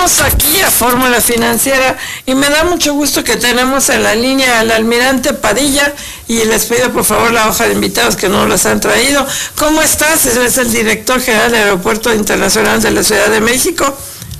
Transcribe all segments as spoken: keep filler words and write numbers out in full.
Estamos aquí a Fórmula Financiera y me da mucho gusto que tenemos en la línea al almirante Padilla y les pido por favor la hoja de invitados que no los han traído. ¿Cómo estás? Eres el director general del Aeropuerto Internacional de la Ciudad de México.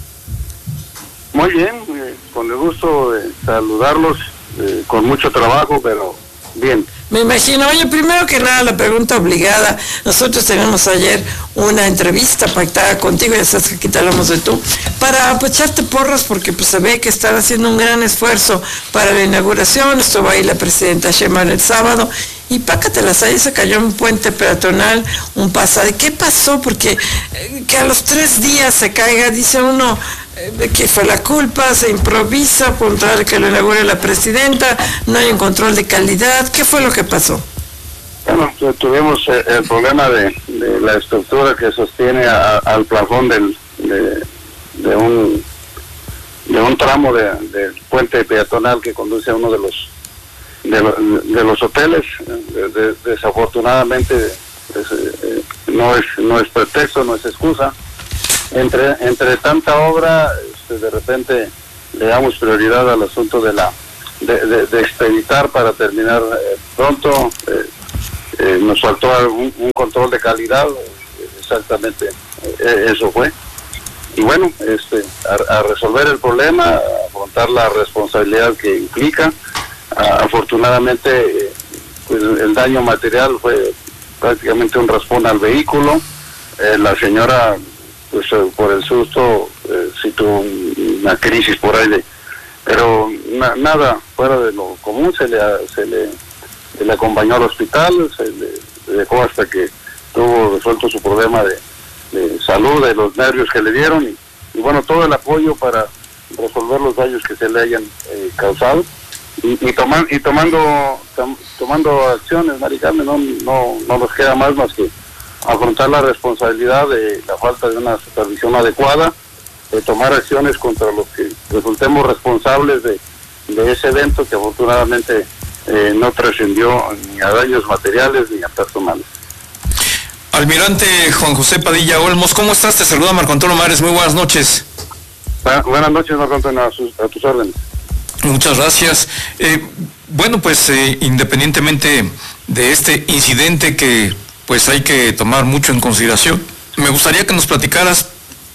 Muy bien, eh, con el gusto de saludarlos, eh, con mucho trabajo, pero bien. Me imagino. Oye, primero que nada, la pregunta obligada. Nosotros tenemos ayer una entrevista pactada contigo, ya sabes que aquí te hablamos de tú, para pues, echarte porras, porque pues se ve que están haciendo un gran esfuerzo para la inauguración. Estuvo ahí la presidenta Sheinbaum el sábado, y pácatelas, ahí se cayó un puente peatonal, un pasaje. ¿Qué pasó? Porque eh, que a los tres días se caiga, dice uno, de que fue la culpa, se improvisa, contrario que lo inaugure la presidenta, no hay un control de calidad. ¿Qué fue lo que pasó? Bueno, tuvimos el problema de, de la estructura que sostiene a, al plafón del, de, de un de un tramo de, del puente peatonal que conduce a uno de los de, lo, de los hoteles. De, de, desafortunadamente pues, eh, no es no es pretexto, no es excusa. Entre entre tanta obra, este, de repente le damos prioridad al asunto de la de, de, de expeditar para terminar eh, pronto. Eh, eh, nos faltó un, un control de calidad, eh, exactamente eh, eso fue. Y bueno, este, a, a resolver el problema, a afrontar la responsabilidad que implica. A, afortunadamente, eh, pues el daño material fue prácticamente un raspón al vehículo. Eh, la señora, pues por el susto, eh, sí tuvo una crisis por ahí, de, pero na, nada fuera de lo común. Se le, se le, se le acompañó al hospital, se le dejó hasta que tuvo resuelto su problema de, de salud, de los nervios que le dieron, y, y bueno, todo el apoyo para resolver los daños que se le hayan eh, causado, y, y, toman, y tomando tom, tomando acciones, Mari Carmen, no, no, no nos queda más más que afrontar la responsabilidad de la falta de una supervisión adecuada, de tomar acciones contra los que resultemos responsables de, de ese evento que afortunadamente eh, no trascendió ni a daños materiales ni a personales. Almirante Juan José Padilla Olmos, ¿cómo estás? Te saluda Marco Antonio Mares, muy buenas noches. Bu buenas noches, Marco Antonio, a, sus, a tus órdenes. Muchas gracias. Eh, bueno, pues eh, independientemente de este incidente que pues hay que tomar mucho en consideración, me gustaría que nos platicaras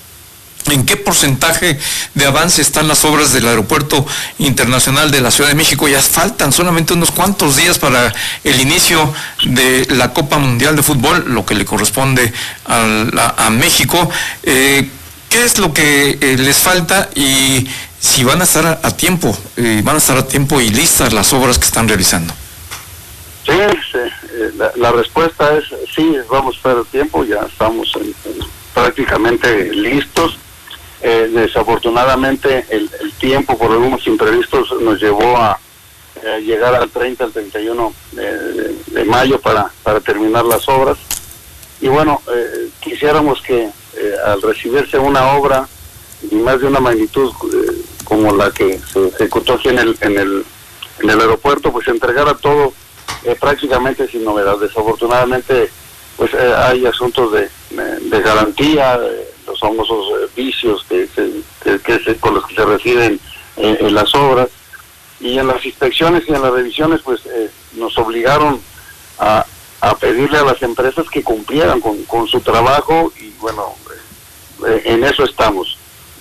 en qué porcentaje de avance están las obras del Aeropuerto Internacional de la Ciudad de México. Ya faltan solamente unos cuantos días para el inicio de la Copa Mundial de Fútbol, lo que le corresponde a, la, a México. Eh, ¿Qué es lo que eh, les falta y si van a estar a, a tiempo, eh, van a estar a tiempo y listas las obras que están realizando? Sí, sí, la, la respuesta es sí, vamos a estar a tiempo, ya estamos en, en, prácticamente listos. Eh, desafortunadamente el, el tiempo por algunos imprevistos nos llevó a, a llegar al treinta, al treinta y uno de, de, de mayo para, para terminar las obras. Y bueno, eh, quisiéramos que eh, al recibirse una obra y más de una magnitud eh, como la que se ejecutó aquí en el, en el, en el aeropuerto, pues se entregara todo Eh, prácticamente sin novedad. Desafortunadamente pues eh, hay asuntos de, de, de garantía, eh, los famosos eh, vicios que, se, que, que se, con los que se reciben eh, en las obras, y en las inspecciones y en las revisiones pues eh, nos obligaron a, a pedirle a las empresas que cumplieran con, con su trabajo, y bueno, eh, en eso estamos.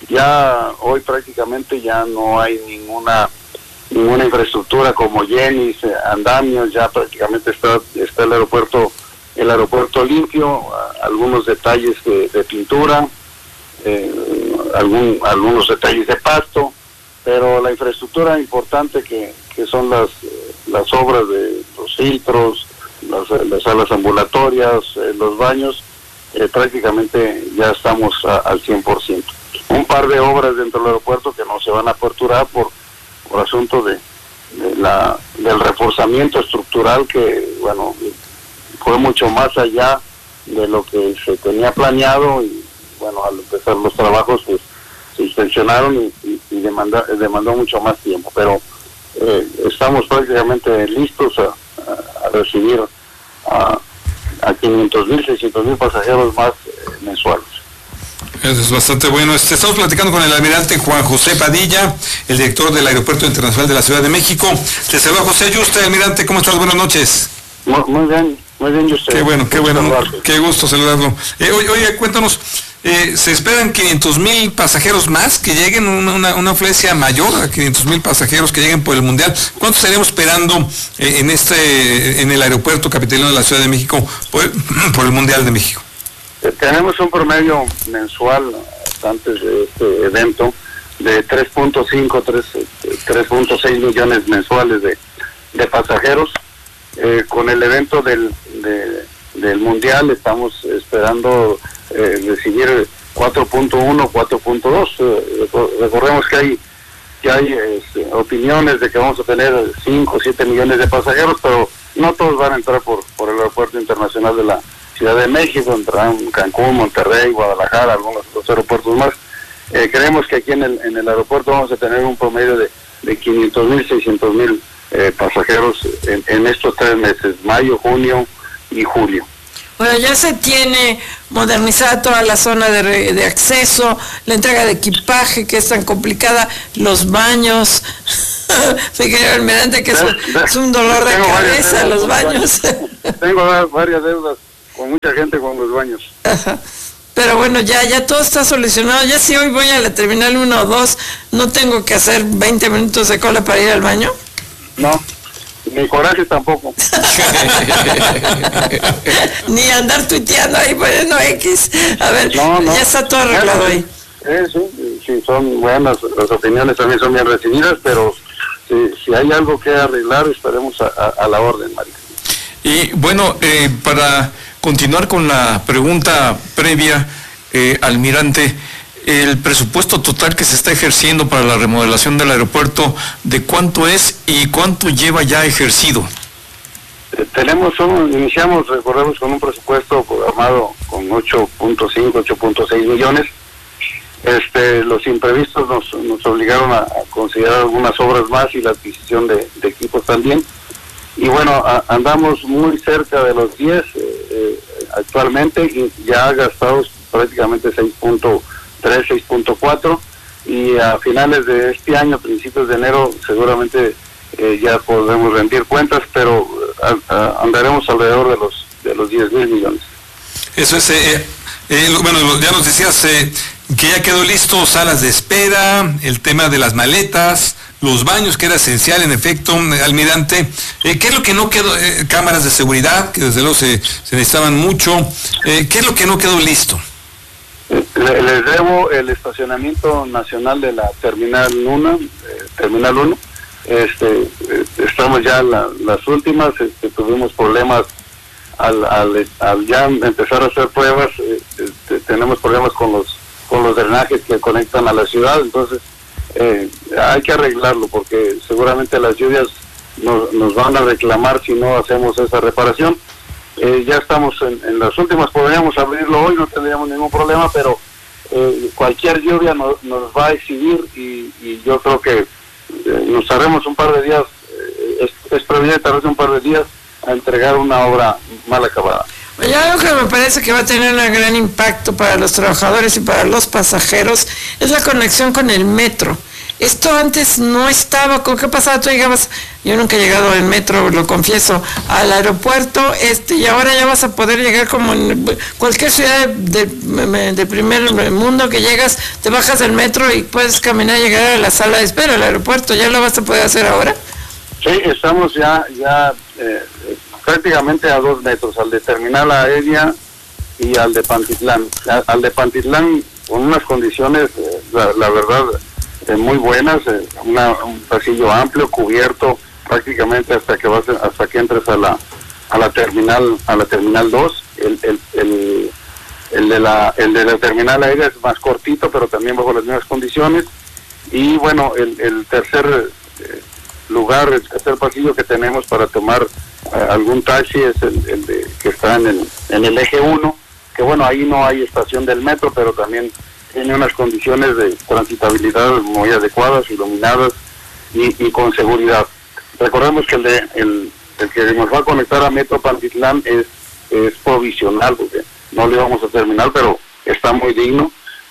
Ya hoy prácticamente ya no hay ninguna ninguna infraestructura como Yenis, andamios, ya prácticamente está está el aeropuerto el aeropuerto limpio, algunos detalles de, de pintura, eh, algún algunos detalles de pasto, pero la infraestructura importante que, que son las las obras de los filtros, las, las salas ambulatorias, eh, los baños, eh, prácticamente ya estamos a, al cien por ciento. Un par de obras dentro del aeropuerto que no se van a aperturar por por asunto de, de la del reforzamiento estructural, que bueno fue mucho más allá de lo que se tenía planeado, y bueno, al empezar los trabajos pues se inspeccionaron y, y, y demanda, demandó mucho más tiempo, pero eh, estamos prácticamente listos a, a, a recibir a, a quinientos mil, seiscientos mil pasajeros más eh, mensuales. Eso es bastante bueno. Este, estamos platicando con el almirante Juan José Padilla, el director del Aeropuerto Internacional de la Ciudad de México. Te saluda José Yuste, almirante, ¿cómo estás? Buenas noches. Muy, muy bien, muy bien, Yuste. Qué bueno, qué bueno, qué gusto saludarlo. Eh, oye, oye, cuéntanos, eh, ¿se esperan quinientos mil pasajeros más que lleguen, una, una, una afluencia mayor a quinientos mil pasajeros que lleguen por el Mundial? ¿Cuántos estaremos esperando eh, en este, en el aeropuerto capitalino de la Ciudad de México por, por el Mundial de México? Tenemos un promedio mensual antes de este evento de tres punto cinco, tres punto seis millones mensuales de, de pasajeros. Eh, con el evento del, de, del Mundial estamos esperando eh, recibir cuatro punto uno, cuatro punto dos. Eh, recordemos que hay, que hay eh, opiniones de que vamos a tener cinco o siete millones de pasajeros, pero no todos van a entrar por, por el Aeropuerto Internacional de la Ciudad de México, entrarán Cancún, Monterrey, Guadalajara, algunos otros aeropuertos más. Eh, creemos que aquí en el, en el aeropuerto vamos a tener un promedio de, de quinientos mil, seiscientos mil eh, pasajeros en, en estos tres meses, mayo, junio y julio. Bueno, ya se tiene modernizada toda la zona de, re, de acceso, la entrega de equipaje que es tan complicada, los baños. Fíjate, almirante, que es, es un dolor de cabeza, los baños. Tengo varias deudas con mucha gente con los baños. Ajá. Pero bueno, ya ya todo está solucionado. Ya si hoy voy a la terminal uno o dos, ¿no tengo que hacer veinte minutos de cola para ir al baño? No, ni coraje tampoco. Ni andar tuiteando ahí poniendo X. A ver, no, no. Ya está todo arreglado ahí. Eh, sí, sí, son buenas, las opiniones también son bien recibidas, pero si, si hay algo que arreglar, estaremos a, a, a la orden, María. Y bueno, eh, para continuar con la pregunta previa, eh, almirante, el presupuesto total que se está ejerciendo para la remodelación del aeropuerto, ¿de cuánto es y cuánto lleva ya ejercido? Eh, tenemos un, iniciamos, recordemos, con un presupuesto programado con ocho punto cinco, ocho punto seis millones. Este, los imprevistos nos, nos obligaron a, a considerar algunas obras más y la adquisición de, de equipos también. Y bueno, a, andamos muy cerca de los diez eh, eh, actualmente, y ya gastados prácticamente seis punto tres, seis punto cuatro, y a finales de este año, principios de enero, seguramente eh, ya podremos rendir cuentas, pero a, a, andaremos alrededor de los de los diez mil millones. Eso es, eh, eh, bueno, ya nos decías eh, que ya quedó listo salas de espera, el tema de las maletas, los baños, que era esencial en efecto, almirante. Eh, ¿Qué es lo que no quedó? Eh, cámaras de seguridad, que desde luego se, se necesitaban mucho. Eh, ¿Qué es lo que no quedó listo? Le, les debo el estacionamiento nacional de la Terminal uno, eh, Terminal uno. Este, eh, estamos ya en la, las últimas, este, tuvimos problemas al, al, al ya empezar a hacer pruebas, eh, este, tenemos problemas con los, con los drenajes que conectan a la ciudad, entonces Eh, hay que arreglarlo porque seguramente las lluvias nos, nos van a reclamar si no hacemos esa reparación. Eh, ya estamos en, en las últimas, podríamos abrirlo hoy, no tendríamos ningún problema, pero eh, cualquier lluvia no, nos va a exhibir y, y yo creo que eh, nos haremos un par de días, eh, es, es previsible tardarse un par de días a entregar una obra mal acabada. Oye, algo que me parece que va a tener un gran impacto para los trabajadores y para los pasajeros es la conexión con el metro. Esto antes no estaba. ¿Con qué pasaba? Tú llegabas, yo nunca he llegado en metro, lo confieso, al aeropuerto, este, y ahora ya vas a poder llegar como en cualquier ciudad de, de, de primer mundo que llegas, te bajas del metro y puedes caminar y llegar a la sala de espera al aeropuerto. ¿Ya lo vas a poder hacer ahora? Sí, estamos ya, ya eh, prácticamente a dos metros, al de Terminal Aérea y al de Pantitlán. Al de Pantitlán con unas condiciones, eh, la, la verdad, eh, muy buenas, eh, una, un pasillo amplio, cubierto prácticamente hasta que vas, hasta que entres a la a la terminal a la terminal dos. El, el, el, el de la el de la Terminal Aérea es más cortito, pero también bajo las mismas condiciones. Y bueno, el, el tercer eh, lugar, el tercer pasillo que tenemos para tomar eh, algún taxi es el, el de, que está en el, en el eje uno, que bueno, ahí no hay estación del metro, pero también tiene unas condiciones de transitabilidad muy adecuadas, iluminadas y, y con seguridad. Recordemos que el, de, el, el que nos va a conectar a Metro Pantitlán es, es provisional, porque no lo íbamos a terminar, pero está muy digno.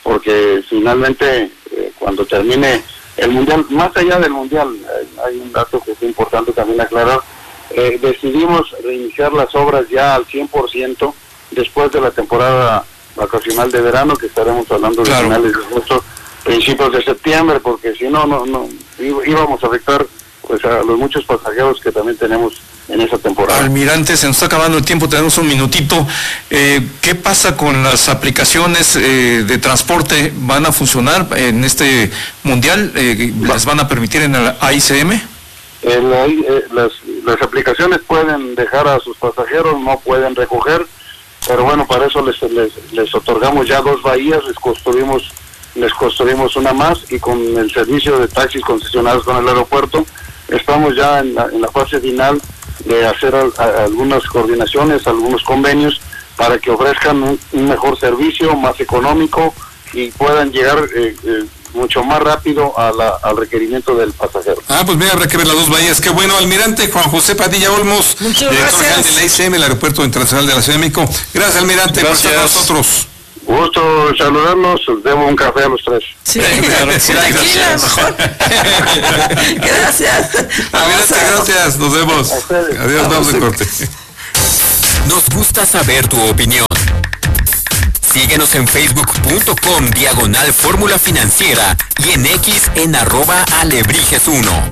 porque finalmente eh, cuando termine el Mundial, más allá del Mundial, eh, hay un dato que es importante también aclarar, eh, decidimos reiniciar las obras ya al cien por ciento después de la temporada vacacional de verano, que estaremos hablando de claro. finales de agosto, principios de septiembre, porque si no, no, no íbamos a afectar pues a los muchos pasajeros que también tenemos en esa temporada. Almirante, se nos está acabando el tiempo, tenemos un minutito. Eh, ¿Qué pasa con las aplicaciones eh, de transporte? ¿Van a funcionar en este mundial? Eh, ¿Las van a permitir en el A I C M? El, eh, las, las aplicaciones pueden dejar a sus pasajeros, no pueden recoger, pero bueno, para eso les, les, les otorgamos ya dos bahías, les construimos, les construimos una más, y con el servicio de taxis concesionados con el aeropuerto, estamos ya en la, en la fase final de hacer a, a, algunas coordinaciones, algunos convenios, para que ofrezcan un, un mejor servicio, más económico, y puedan llegar eh, eh, mucho más rápido a la, al requerimiento del pasajero. Ah, pues mira, habrá que ver las dos bahías. Qué bueno, Almirante Juan José Padilla Olmos, muchas director general del A I C M, el Aeropuerto Internacional de la Ciudad de México. Gracias, Almirante, gracias por estar con nosotros. Gusto saludarlos, os debo un café a los tres. Sí, gracias. Mejor. Gracias. Almirante, gracias, nos vemos. Adiós, vamos de corte. Nos gusta saber tu opinión. Síguenos en facebook punto com diagonal fórmula financiera y en X en arroba alebrijes uno.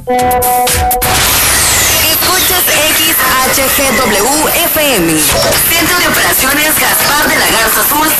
Escuchas X H G W F M. Centro de Operaciones Gaspar de la Garza Sur.